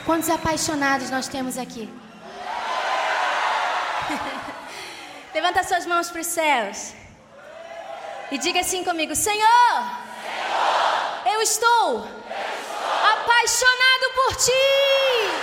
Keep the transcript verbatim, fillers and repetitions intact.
Quantos apaixonados nós temos aqui? Levanta suas mãos para os céus e diga assim comigo: Senhor, Senhor eu, estou eu estou apaixonado por Ti.